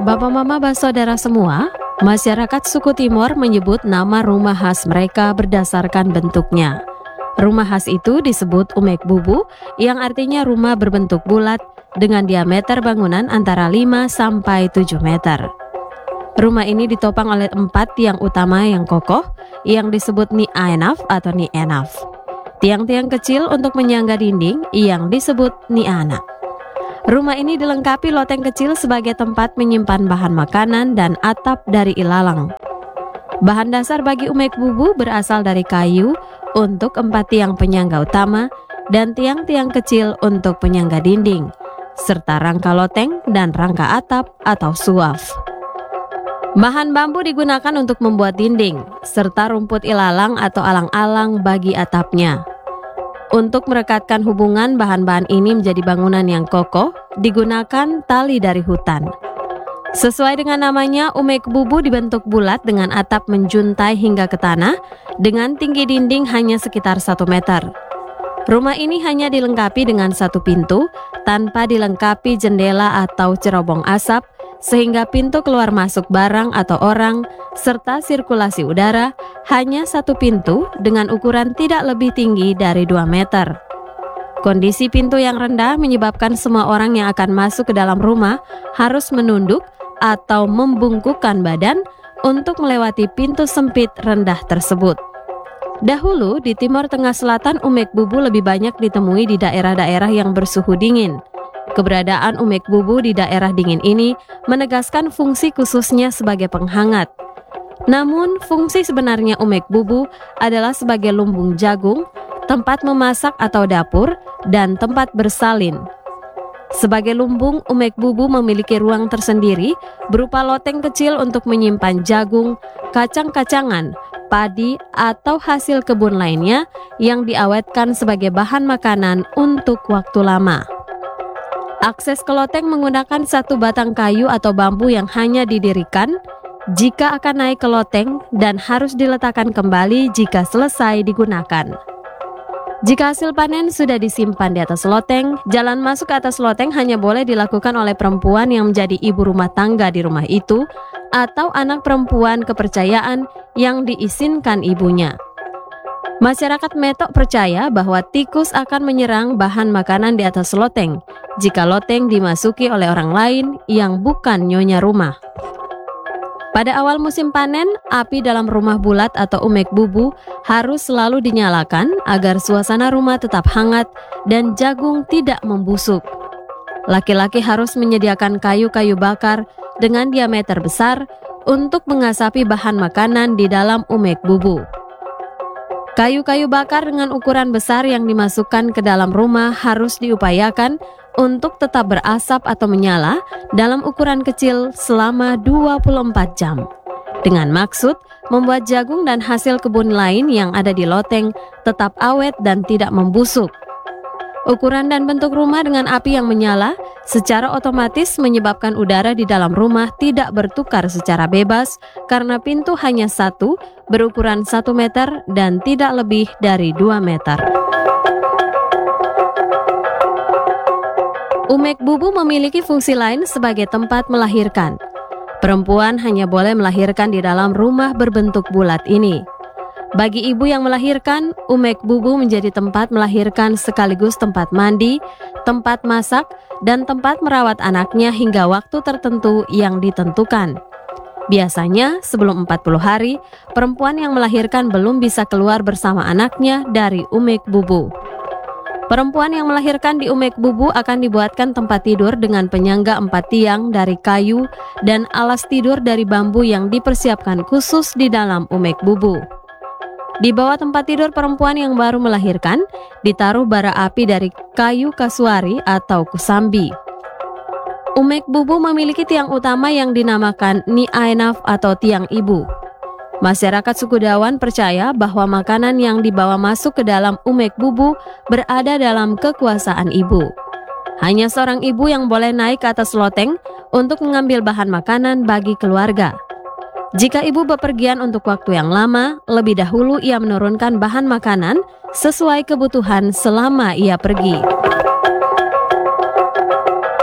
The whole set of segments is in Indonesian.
Bapak Mama Saudara semua, masyarakat suku Timor menyebut nama rumah khas mereka berdasarkan bentuknya. Rumah khas itu disebut Umek Bubu, yang artinya rumah berbentuk bulat dengan diameter bangunan antara 5 sampai 7 meter. Rumah ini ditopang oleh 4 tiang utama yang kokoh, yang disebut Ni Ainaf atau Ni Enaf. Tiang-tiang kecil untuk menyangga dinding yang disebut Ni Ana. Rumah ini dilengkapi loteng kecil sebagai tempat menyimpan bahan makanan dan atap dari ilalang. Bahan dasar bagi Umek Bubu berasal dari kayu untuk 4 tiang penyangga utama dan tiang-tiang kecil untuk penyangga dinding, serta rangka loteng dan rangka atap atau suaf. Bahan bambu digunakan untuk membuat dinding, serta rumput ilalang atau alang-alang bagi atapnya. Untuk merekatkan hubungan bahan-bahan ini menjadi bangunan yang kokoh, digunakan tali dari hutan. Sesuai dengan namanya, Umek Bubu dibentuk bulat dengan atap menjuntai hingga ke tanah, dengan tinggi dinding hanya sekitar 1 meter. Rumah ini hanya dilengkapi dengan 1 pintu, tanpa dilengkapi jendela atau cerobong asap, sehingga pintu keluar masuk barang atau orang, serta sirkulasi udara, hanya 1 pintu dengan ukuran tidak lebih tinggi dari 2 meter. Kondisi pintu yang rendah menyebabkan semua orang yang akan masuk ke dalam rumah harus menunduk atau membungkukkan badan untuk melewati pintu sempit rendah tersebut. Dahulu di Timur Tengah Selatan, Umek Bubu lebih banyak ditemui di daerah-daerah yang bersuhu dingin. Keberadaan Umek Bubu di daerah dingin ini menegaskan fungsi khususnya sebagai penghangat. Namun, fungsi sebenarnya Umek Bubu adalah sebagai lumbung jagung, tempat memasak atau dapur, dan tempat bersalin. Sebagai lumbung, Umek Bubu memiliki ruang tersendiri berupa loteng kecil untuk menyimpan jagung, kacang-kacangan, padi, atau hasil kebun lainnya yang diawetkan sebagai bahan makanan untuk waktu lama. Akses ke loteng menggunakan 1 batang kayu atau bambu yang hanya didirikan jika akan naik ke loteng dan harus diletakkan kembali jika selesai digunakan. Jika hasil panen sudah disimpan di atas loteng, jalan masuk ke atas loteng hanya boleh dilakukan oleh perempuan yang menjadi ibu rumah tangga di rumah itu atau anak perempuan kepercayaan yang diizinkan ibunya. Masyarakat Metok percaya bahwa tikus akan menyerang bahan makanan di atas loteng jika loteng dimasuki oleh orang lain yang bukan nyonya rumah. Pada awal musim panen, api dalam rumah bulat atau Umek Bubu harus selalu dinyalakan agar suasana rumah tetap hangat dan jagung tidak membusuk. Laki-laki harus menyediakan kayu-kayu bakar dengan diameter besar untuk mengasapi bahan makanan di dalam Umek Bubu. Kayu-kayu bakar dengan ukuran besar yang dimasukkan ke dalam rumah harus diupayakan untuk tetap berasap atau menyala dalam ukuran kecil selama 24 jam. Dengan maksud membuat jagung dan hasil kebun lain yang ada di loteng tetap awet dan tidak membusuk. Ukuran dan bentuk rumah dengan api yang menyala secara otomatis menyebabkan udara di dalam rumah tidak bertukar secara bebas karena pintu hanya 1 berukuran 1 meter dan tidak lebih dari 2 meter. Umek Bubu memiliki fungsi lain sebagai tempat melahirkan. Perempuan hanya boleh melahirkan di dalam rumah berbentuk bulat ini. Bagi ibu yang melahirkan, Umek Bubu menjadi tempat melahirkan sekaligus tempat mandi, tempat masak, dan tempat merawat anaknya hingga waktu tertentu yang ditentukan. Biasanya, sebelum 40 hari, perempuan yang melahirkan belum bisa keluar bersama anaknya dari Umek Bubu. Perempuan yang melahirkan di Umek Bubu akan dibuatkan tempat tidur dengan penyangga 4 tiang dari kayu dan alas tidur dari bambu yang dipersiapkan khusus di dalam Umek Bubu. Di bawah tempat tidur perempuan yang baru melahirkan, ditaruh bara api dari kayu kasuari atau kusambi. Umek Bubu memiliki tiang utama yang dinamakan Ni Ainaf atau tiang ibu. Masyarakat suku Dawan percaya bahwa makanan yang dibawa masuk ke dalam Umek Bubu berada dalam kekuasaan ibu. Hanya seorang ibu yang boleh naik ke atas loteng untuk mengambil bahan makanan bagi keluarga. Jika ibu bepergian untuk waktu yang lama, lebih dahulu ia menurunkan bahan makanan sesuai kebutuhan selama ia pergi.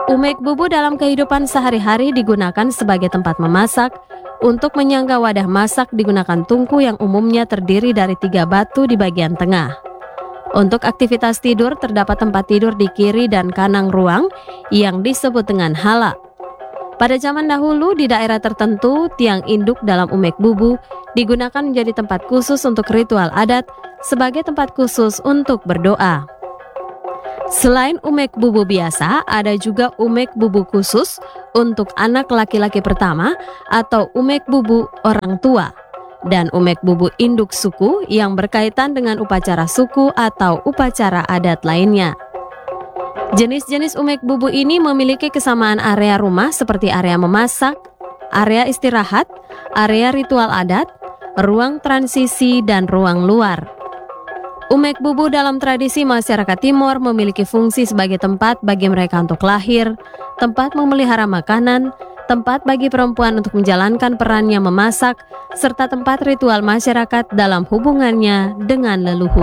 Umek bubu dalam kehidupan sehari-hari digunakan sebagai tempat memasak. Untuk menyangga wadah masak digunakan tungku yang umumnya terdiri dari 3 batu di bagian tengah. Untuk aktivitas tidur terdapat tempat tidur di kiri dan kanan ruang yang disebut dengan hala. Pada zaman dahulu di daerah tertentu, tiang induk dalam umek bubu digunakan menjadi tempat khusus untuk ritual adat sebagai tempat khusus untuk berdoa. Selain umek bubu biasa, ada juga umek bubu khusus untuk anak laki-laki pertama atau umek bubu orang tua, dan umek bubu induk suku yang berkaitan dengan upacara suku atau upacara adat lainnya. Jenis-jenis umek bubu ini memiliki kesamaan area rumah seperti area memasak, area istirahat, area ritual adat, ruang transisi, dan ruang luar. Umek bubu dalam tradisi masyarakat Timor memiliki fungsi sebagai tempat bagi mereka untuk lahir, tempat memelihara makanan, tempat bagi perempuan untuk menjalankan perannya memasak, serta tempat ritual masyarakat dalam hubungannya dengan leluhur.